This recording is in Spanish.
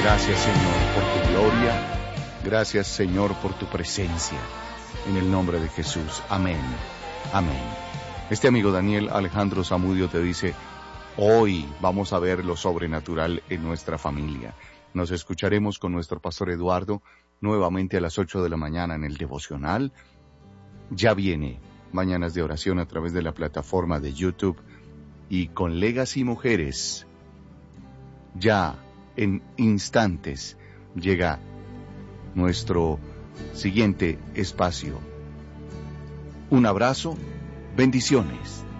Gracias, Señor, por tu gloria. Gracias, Señor, por tu presencia. En el nombre de Jesús. Amén. Amén. Este amigo Daniel Alejandro Zamudio te dice: hoy vamos a ver lo sobrenatural en nuestra familia. Nos escucharemos con nuestro pastor Eduardo nuevamente a las 8 de la mañana en el devocional. Ya viene Mañanas de Oración a través de la plataforma de YouTube, y con Legacy Mujeres ya en instantes llega nuestro siguiente espacio. Un abrazo, bendiciones.